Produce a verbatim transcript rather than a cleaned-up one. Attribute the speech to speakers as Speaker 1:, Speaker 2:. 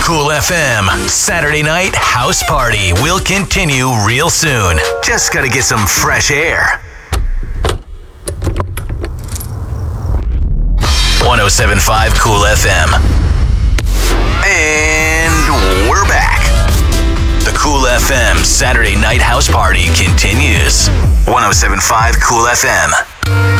Speaker 1: Cool F M Saturday Night House Party will continue real soon. Just gotta get some fresh air. one oh seven point five Cool F M. And we're back. The Cool F M Saturday Night House Party continues. one oh seven point five Cool F M.